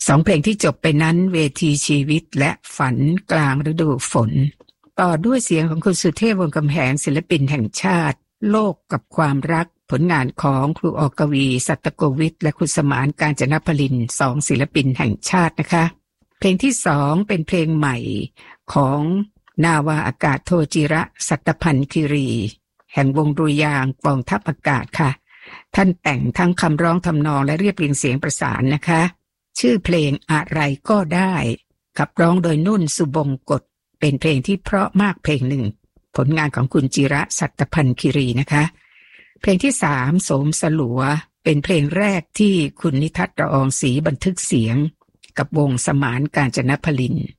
2 เพลงที่จบไปนั้นเวทีชีวิตและฝันกลางฤดูฝนต่อด้วยเสียงของคุณสุเทพ วงศ์กำแหงศิลปินแห่งชาติโลกกับความรักผลงานของครูออกวีสัตโกวิทและคุณสมานกาญจนพลิน2ศิลปินแห่งชาตินะคะเพลงที่2เป็นเพลงใหม่ของนาวาอากาศโทจิระสัตพันธ์คีรีแห่งวงดุริยางค์กองทัพอากาศค่ะท่านแต่งทั้งคำร้องทำนองและเรียบเรียงเสียงประสานนะคะชื่อเพลงอะไรก็ได้ขับร้องโดยนุ่นสุบงกฎเป็นเพลงที่เพราะมากเพลงหนึ่งผลงานของคุณจิระสัตพันธ์คีรีนะคะเพลงที่3โสมสลัวเป็นเพลงแรกที่คุณนิทัศน์ ละอองศรีบันทึกเสียงกับวงสมานกาญจนพลิน